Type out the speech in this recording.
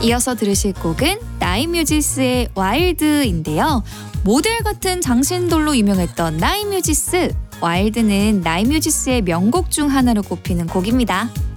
이어서 들으실 곡은 나인뮤지스의 와일드인데요. 모델 같은 장신돌로 유명했던 나인뮤지스. 와일드는 나인뮤지스의 명곡 중 하나로 꼽히는 곡입니다.